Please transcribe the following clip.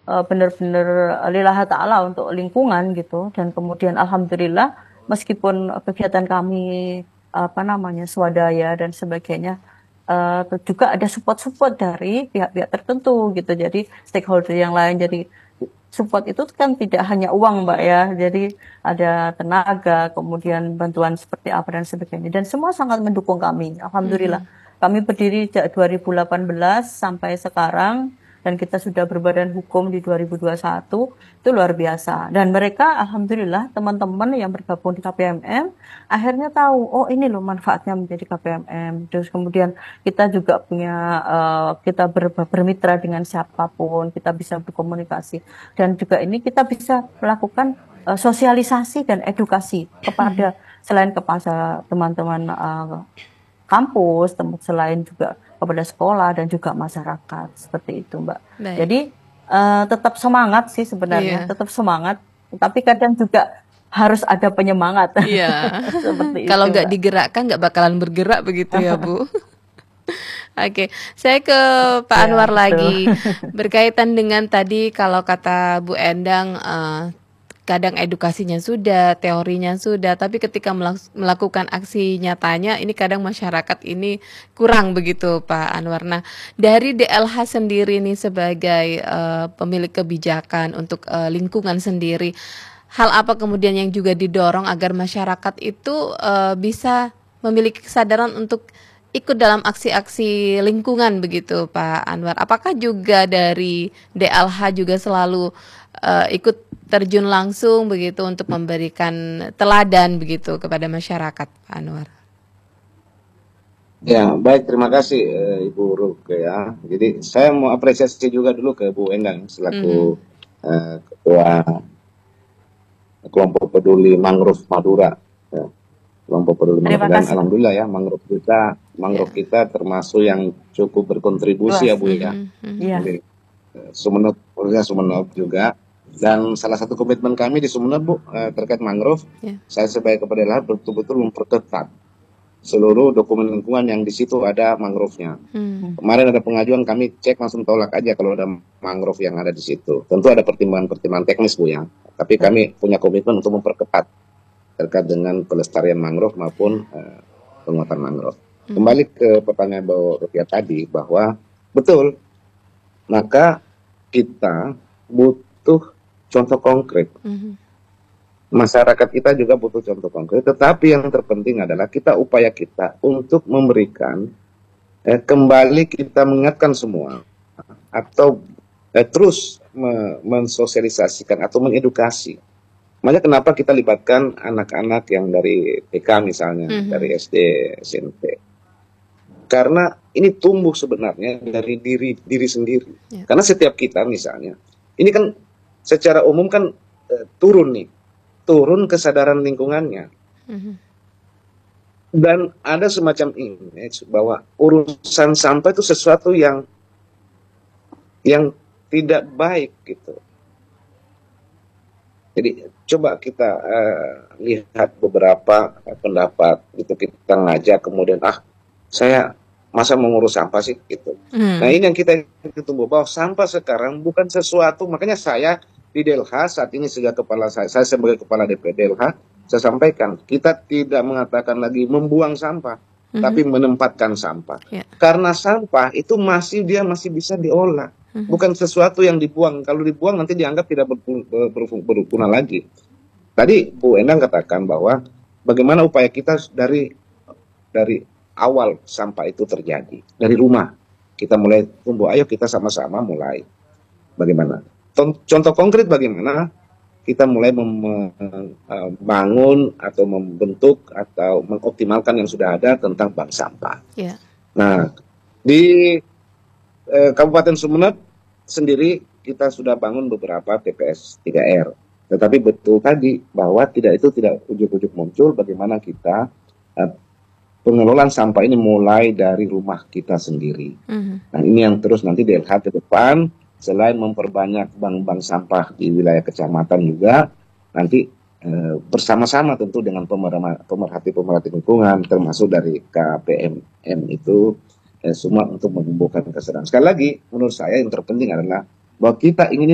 benar-benar lillahi ta'ala untuk lingkungan gitu. Dan kemudian alhamdulillah meskipun kegiatan kami apa namanya swadaya dan sebagainya juga ada support-support dari pihak-pihak tertentu gitu. Jadi stakeholder yang lain, jadi support itu kan tidak hanya uang Mbak ya, jadi ada tenaga, kemudian bantuan seperti apa dan sebagainya. Dan semua sangat mendukung kami, alhamdulillah. Kami berdiri sejak 2018 sampai sekarang, dan kita sudah berbadan hukum di 2021, itu luar biasa. Dan mereka, alhamdulillah, teman-teman yang bergabung di KPMM, akhirnya tahu, oh ini loh manfaatnya menjadi KPMM. Terus kemudian kita juga punya, kita bermitra dengan siapapun, kita bisa berkomunikasi. Dan juga ini kita bisa melakukan sosialisasi dan edukasi kepada selain kepada teman-teman kampus, selain juga kepada sekolah dan juga masyarakat seperti itu, Mbak. Baik. Jadi tetap semangat sih sebenarnya, Iya. tetap semangat. Tapi kadang juga harus ada penyemangat. Iya. Seperti Kalau itu, nggak Mbak. digerakkan nggak bakalan bergerak begitu ya, Bu. Oke, saya ke Pak Ya, Anwar betul. lagi. Berkaitan dengan tadi kalau kata Bu Endang, kadang edukasinya sudah, teorinya sudah, tapi ketika melakukan aksi nyatanya, ini kadang masyarakat ini kurang begitu, Pak Anwar. Nah, dari DLH sendiri nih sebagai pemilik kebijakan untuk lingkungan sendiri, hal apa kemudian yang juga didorong agar masyarakat itu bisa memiliki kesadaran untuk ikut dalam aksi-aksi lingkungan begitu, Pak Anwar? Apakah juga dari DLH juga selalu ikut terjun langsung begitu untuk memberikan teladan begitu kepada masyarakat, Pak Anwar? Ya, baik, terima kasih Ibu Ruke ya. Jadi saya mau apresiasi juga dulu ke Bu Endang selaku ketua kelompok peduli mangrove Madura. Ya. Kelompok peduli Terima mangrove, dan kasih. alhamdulillah ya mangrove kita termasuk yang cukup berkontribusi ya Bu ya. Iya. Jadi Sumeneb, khususnya Sumeneb juga. Dan salah satu komitmen kami di Sumeneb Bu terkait mangrove, saya sebagai kepala daerah betul-betul memperketat seluruh dokumen lingkungan yang di situ ada mangrove-nya. Kemarin ada pengajuan, kami cek langsung tolak aja kalau ada mangrove yang ada di situ. Tentu ada pertimbangan-pertimbangan teknis Bu ya. Tapi kami punya komitmen untuk memperketat terkait dengan pelestarian mangrove maupun penguatan mangrove. Kembali ke pertanyaan Bu Rukia tadi bahwa betul, maka kita butuh contoh konkret. Masyarakat kita juga butuh contoh konkret, tetapi yang terpenting adalah upaya kita untuk memberikan kembali kita mengingatkan semua atau terus mensosialisasikan atau mengedukasi. Makanya kenapa kita libatkan anak-anak yang dari TK misalnya, dari SD, SMP. Karena ini tumbuh sebenarnya dari diri sendiri. Karena setiap kita misalnya, ini kan secara umum kan turun kesadaran lingkungannya. Dan ada semacam image bahwa urusan sampah itu sesuatu yang tidak baik gitu. Jadi coba kita lihat beberapa pendapat gitu, kita ngajak kemudian saya masa mengurus sampah sih gitu. Nah ini yang kita tumbuh bahwa sampah sekarang bukan sesuatu, makanya saya di DLH saat ini saya sebagai kepala DLH, saya sampaikan kita tidak mengatakan lagi membuang sampah, tapi menempatkan sampah. Karena sampah itu masih bisa diolah, bukan sesuatu yang dibuang. Kalau dibuang nanti dianggap tidak berguna lagi. Tadi Bu Endang katakan bahwa bagaimana upaya kita dari awal sampah itu terjadi dari rumah. Kita mulai tumbuh, ayo kita sama-sama mulai. Bagaimana? Contoh konkret bagaimana kita mulai membangun atau membentuk atau mengoptimalkan yang sudah ada tentang bank sampah. Nah, di Kabupaten Sumeneb sendiri kita sudah bangun beberapa TPS 3R. Tetapi betul tadi bahwa itu tidak ujuk-ujuk muncul bagaimana kita pengelolaan sampah ini mulai dari rumah kita sendiri. Nah, ini yang terus nanti DLH ke depan, selain memperbanyak bank-bank sampah di wilayah kecamatan juga, nanti bersama-sama tentu dengan pemerhati lingkungan, termasuk dari KPMM itu, semua untuk menumbuhkan kesadaran. Sekali lagi, menurut saya yang terpenting adalah bahwa kita ingin